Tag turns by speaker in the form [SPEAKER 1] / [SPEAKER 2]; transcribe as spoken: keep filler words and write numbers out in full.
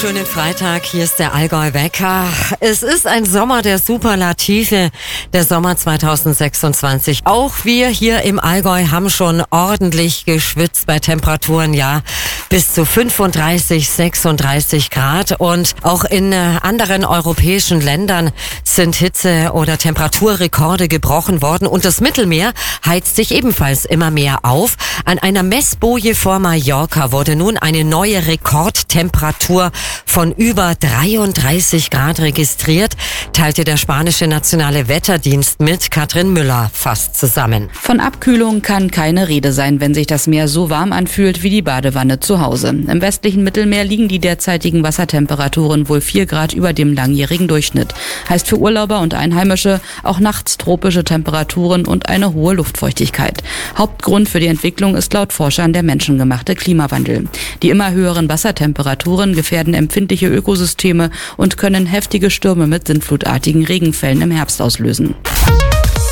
[SPEAKER 1] wunderschönen Freitag. Hier ist der Allgäu-Wecker. Es ist ein Sommer der Superlative, der Sommer zweitausendsechsundzwanzig. Auch wir hier im Allgäu haben schon ordentlich geschwitzt bei Temperaturen, ja, bis zu fünfunddreißig, sechsunddreißig Grad. Und auch in anderen europäischen Ländern sind Hitze- oder Temperaturrekorde gebrochen worden. Und das Mittelmeer heizt sich ebenfalls immer mehr auf. An einer Messboje vor Mallorca wurde nun eine neue Rekordtemperatur von über dreiunddreißig Grad registriert, teilte der spanische Nationale Wetterdienst mit. Katrin Müller fasst zusammen.
[SPEAKER 2] Von Abkühlung kann keine Rede sein, wenn sich das Meer so warm anfühlt wie die Badewanne zu Hause. Im westlichen Mittelmeer liegen die derzeitigen Wassertemperaturen wohl vier Grad über dem langjährigen Durchschnitt. Heißt für Urlauber und Einheimische auch nachts tropische Temperaturen und eine hohe Luftfeuchtigkeit. Hauptgrund für die Entwicklung ist laut Forschern der menschengemachte Klimawandel. Die immer höheren Wassertemperaturen gefährden empfindliche Ökosysteme und können heftige Stürme mit sintflutartigen Regenfällen im Herbst auslösen.